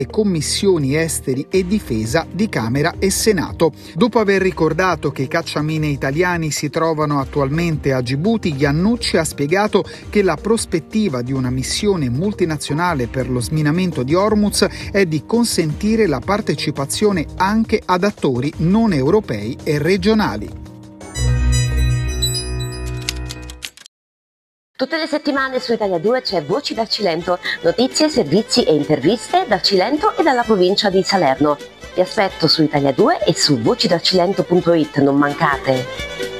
commissioni esteri e difesa di Camera e Senato. Dopo aver ricordato che i cacciamine italiani si trovano attualmente a Gibuti, Iannucci ha spiegato che la prospettiva di una missione multinazionale per lo sminamento di Hormuz è di consentire la partecipazione anche ad attori non europei e regionali. Tutte le settimane su Italia 2 c'è Voci dal Cilento, notizie, servizi e interviste dal Cilento e dalla provincia di Salerno. Vi aspetto su Italia 2 e su vocidalcilento.it, non mancate!